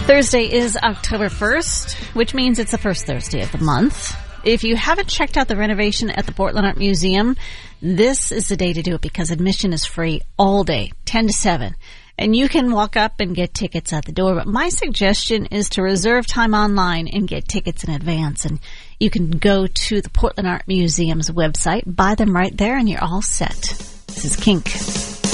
Thursday is October 1st, which means it's the first Thursday of the month. If you haven't checked out the renovation at the Portland Art Museum, this is the day to do it because admission is free all day, 10 to 7. And you can walk up and get tickets at the door. But my suggestion is to reserve time online and get tickets in advance. And you can go to the Portland Art Museum's website, buy them right there, and you're all set. This is Kink.